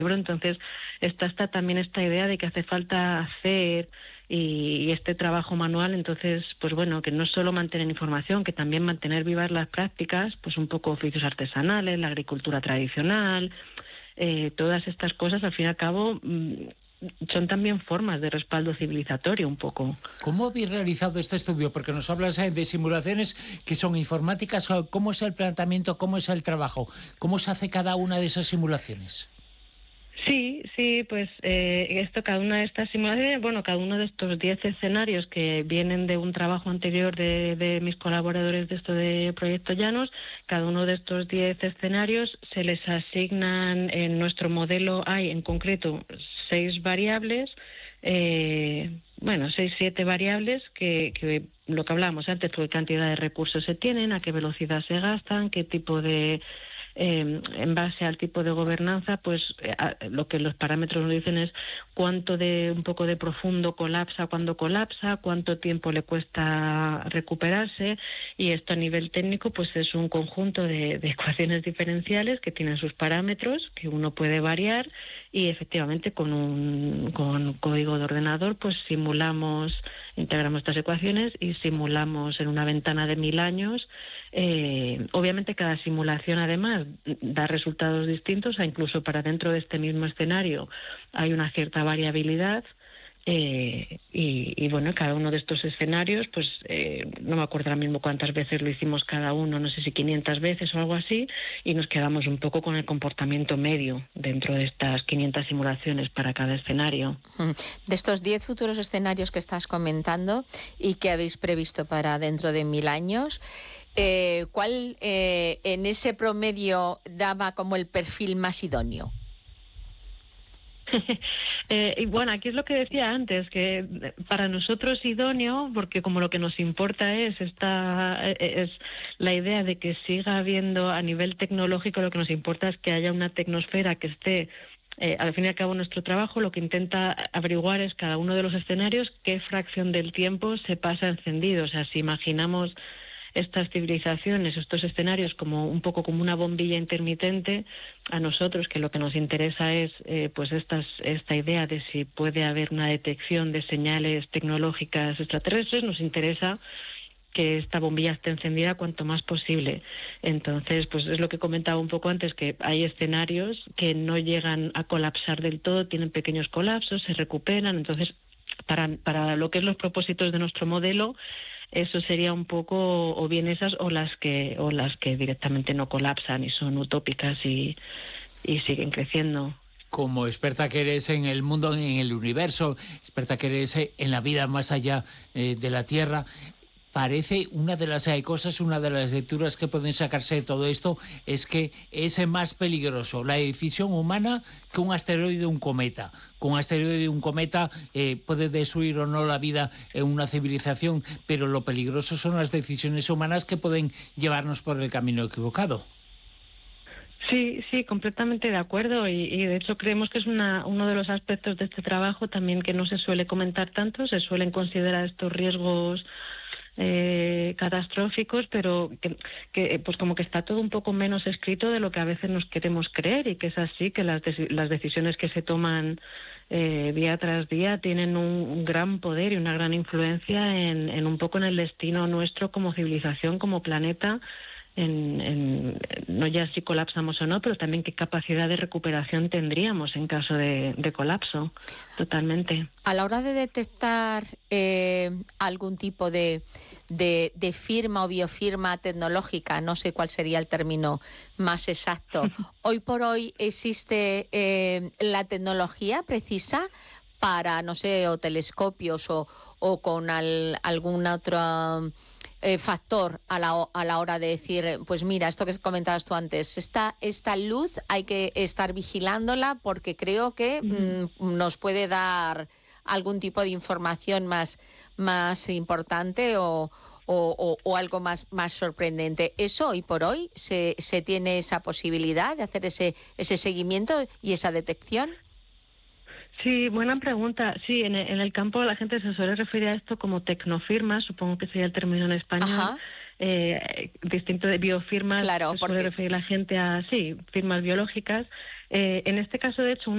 Entonces está también esta idea de que hace falta hacer y este trabajo manual. Entonces, pues bueno, que no solo mantener información, que también mantener vivas las prácticas, pues un poco oficios artesanales, la agricultura tradicional, todas estas cosas, al fin y al cabo, son también formas de respaldo civilizatorio un poco. ¿Cómo habéis realizado este estudio? Porque nos hablas de simulaciones que son informáticas. ¿Cómo es el planteamiento? ¿Cómo es el trabajo? ¿Cómo se hace cada una de esas simulaciones? Sí, pues cada una de estas simulaciones, bueno, cada uno de estos 10 escenarios que vienen de un trabajo anterior de mis colaboradores de esto de Proyecto Llanos, cada uno de estos 10 escenarios se les asignan, en nuestro modelo hay en concreto 6 variables, 7 variables que lo que hablábamos antes, qué cantidad de recursos se tienen, a qué velocidad se gastan, qué tipo de... en base al tipo de gobernanza, pues lo que los parámetros nos dicen es cuánto de un poco de profundo colapsa cuando colapsa, cuánto tiempo le cuesta recuperarse, y esto a nivel técnico pues es un conjunto de ecuaciones diferenciales que tienen sus parámetros que uno puede variar, y efectivamente con código de ordenador pues integramos estas ecuaciones y simulamos en una ventana de 1000 años. Obviamente cada simulación además da resultados distintos, incluso para dentro de este mismo escenario hay una cierta variabilidad, y bueno, cada uno de estos escenarios, pues no me acuerdo ahora mismo cuántas veces lo hicimos cada uno, no sé si 500 veces o algo así, y nos quedamos un poco con el comportamiento medio dentro de estas 500 simulaciones para cada escenario. De estos 10 futuros escenarios que estás comentando y que habéis previsto para dentro de 1000 años, ¿cuál en ese promedio daba como el perfil más idóneo? Y bueno, aquí es lo que decía antes, que para nosotros idóneo, porque como lo que nos importa es la idea de que siga habiendo a nivel tecnológico, lo que nos importa es que haya una tecnosfera que esté, al fin y al cabo nuestro trabajo lo que intenta averiguar es cada uno de los escenarios qué fracción del tiempo se pasa encendido. O sea, si imaginamos estas civilizaciones, estos escenarios como un poco como una bombilla intermitente, a nosotros que lo que nos interesa es pues esta idea de si puede haber una detección de señales tecnológicas extraterrestres, nos interesa que esta bombilla esté encendida cuanto más posible. Entonces, pues es lo que comentaba un poco antes, que hay escenarios que no llegan a colapsar del todo, tienen pequeños colapsos, se recuperan. Entonces, para lo que es los propósitos de nuestro modelo, eso sería un poco o bien esas o las que directamente no colapsan y son utópicas y siguen creciendo. Como experta que eres en el mundo, en el universo, experta que eres en la vida más allá de la Tierra, parece una de las cosas, una de las lecturas que pueden sacarse de todo esto es que es más peligroso la decisión humana que un asteroide o un cometa. Con un asteroide y un cometa puede destruir o no la vida en una civilización, pero lo peligroso son las decisiones humanas que pueden llevarnos por el camino equivocado. Sí, completamente de acuerdo, y de hecho creemos que es uno de los aspectos de este trabajo también que no se suele comentar tanto. Se suelen considerar estos riesgos catastróficos, pero que pues como que está todo un poco menos escrito de lo que a veces nos queremos creer, y que es así, que las decisiones que se toman día tras día tienen un gran poder y una gran influencia en un poco en el destino nuestro como civilización, como planeta, no ya si colapsamos o no, pero también qué capacidad de recuperación tendríamos en caso de colapso. Totalmente. A la hora de detectar algún tipo de firma o biofirma tecnológica, no sé cuál sería el término más exacto, hoy por hoy existe la tecnología precisa para, no sé, o telescopios o con algún otro factor a la hora de decir, pues mira, esto que comentabas tú antes, esta luz hay que estar vigilándola porque creo que nos puede dar algún tipo de información más importante o algo más sorprendente. ¿Eso hoy por hoy se tiene esa posibilidad de hacer ese seguimiento y esa detección? Sí, buena pregunta. Sí, en el campo la gente se suele referir a esto como tecnofirmas, supongo que sería el término en español. Distinto de biofirmas, claro, se suele referir la gente a, firmas biológicas. En este caso, de hecho,